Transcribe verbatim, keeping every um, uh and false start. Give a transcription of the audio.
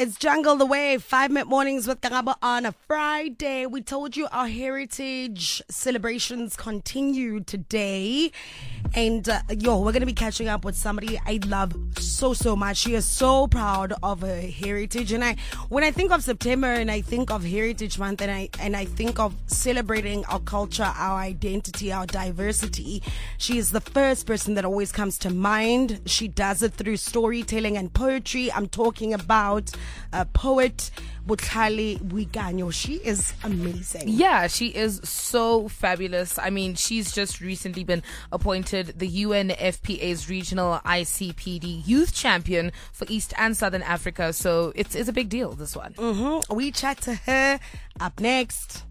It's Jungle the Way, five minute mornings with Karabo on a Friday. We told you our heritage celebrations continue today. And uh, yo, we're going to be catching up with somebody I love so, so much. She is so proud of her heritage. And I, when I think of September and I think of Heritage Month and I, and I think of celebrating our culture, our identity, our diversity, she is the first person that always comes to mind. She does it through storytelling and poetry. I'm talking about a poet, Butlali Wiganyo. She is amazing. Yeah, she is so fabulous. I mean, she's just recently been appointed the U N F P A's regional I C P D youth champion for East and Southern Africa. So it's, it's a big deal, this one. Mm-hmm. We chat to her up next.